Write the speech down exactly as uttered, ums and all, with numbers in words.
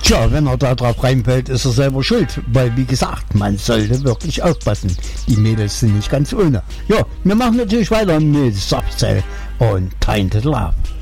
Tja, wenn er da drauf reinfällt, ist er selber schuld. Weil, wie gesagt, man sollte wirklich aufpassen. Die Mädels sind nicht ganz ohne. Ja, wir machen natürlich weiter mit Soft Cell und Tainted Love.